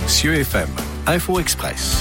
CIeux FM, Info Express.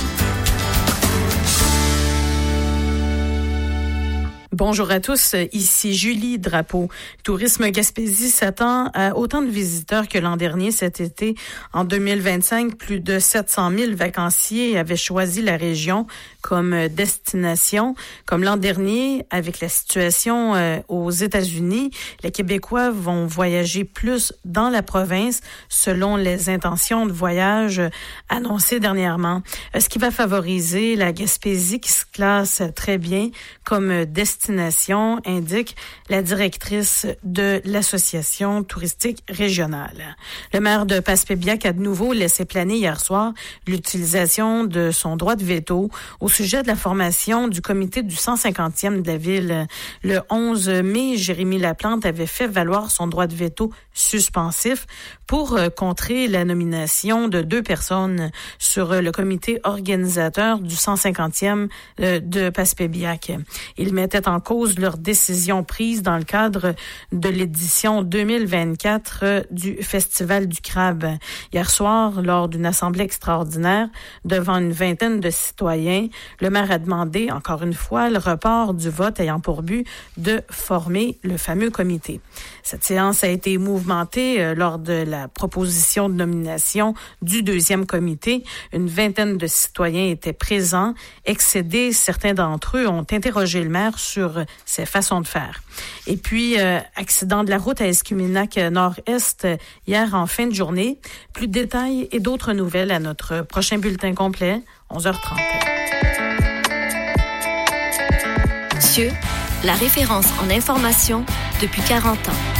Bonjour à tous, ici Julie Drapeau. Tourisme Gaspésie s'attend à autant de visiteurs que l'an dernier cet été. En 2025, plus de 700 000 vacanciers avaient choisi la région comme destination. Comme l'an dernier, avec la situation aux États-Unis, les Québécois vont voyager plus dans la province selon les intentions de voyage annoncées dernièrement. Ce qui va favoriser la Gaspésie qui se classe très bien comme destination, indique la directrice de l'Association touristique régionale. Le maire de Passepébiac a de nouveau laissé planer hier soir l'utilisation de son droit de veto au sujet de la formation du comité du 150e de la ville. Le 11 mai, Jérémy Laplante avait fait valoir son droit de veto suspensif pour contrer la nomination de 2 personnes sur le comité organisateur du 150e de Passepébiac. Il mettait en cause leur décision prise dans le cadre de l'édition 2024 du Festival du Crabe. Hier soir, lors d'une assemblée extraordinaire devant une vingtaine de citoyens, le maire a demandé, encore une fois, le report du vote ayant pour but de former le fameux comité. Cette séance a été mouvementée lors de la proposition de nomination du 2e comité. Une vingtaine de citoyens étaient présents. Excédés, certains d'entre eux ont interrogé le maire sur ses façons de faire. Et puis, accident de la route à Escuminac Nord-Est hier en fin de journée. Plus de détails et d'autres nouvelles à notre prochain bulletin complet, 11h30. CIeux, la référence en information depuis 40 ans.